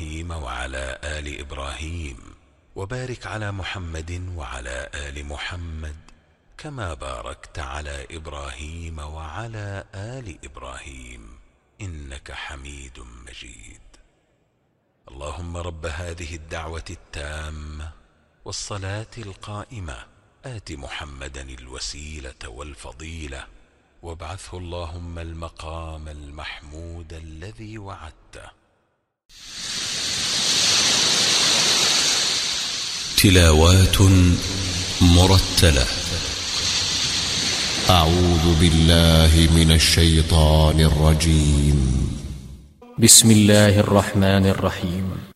إبراهيم وعلى آل إبراهيم وبارك على محمد وعلى آل محمد كما باركت على إبراهيم وعلى آل إبراهيم إنك حميد مجيد. اللهم رب هذه الدعوة التامة والصلاة القائمة آت محمدا الوسيلة والفضيلة وابعثه اللهم المقام المحمود الذي وعدته. تلاوات مرتلة. أعوذ بالله من الشيطان الرجيم. بسم الله الرحمن الرحيم.